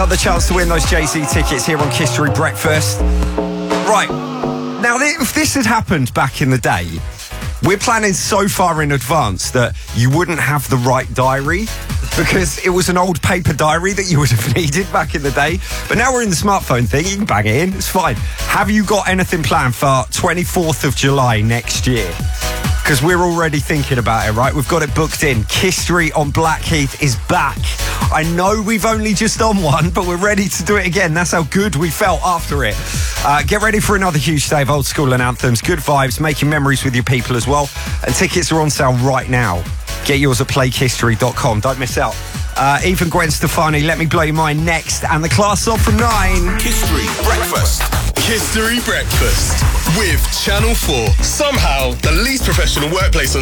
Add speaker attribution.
Speaker 1: another chance to win those Jay-Z tickets here on History Breakfast. Right, now if this had happened back in the day, we're planning so far in advance that you wouldn't have the right diary because it was an old paper diary that you would have needed back in the day. But now we're in the smartphone thing, you can bang it in, it's fine. Have you got anything planned for 24th of July next year? Because we're already thinking about it, right? We've got it booked in. History on Blackheath is back. I know we've only just done one, but we're ready to do it again. That's how good we felt after it. Get ready for another huge day of old school and anthems, good vibes, making memories with your people as well. And tickets are on sale right now. Get yours at playhistory.com. Don't miss out. Even Gwen Stefani, Let Me Blow Your Mind next. And the class on from 9.
Speaker 2: History Breakfast. History Breakfast with Channel 4. Somehow the least professional workplace on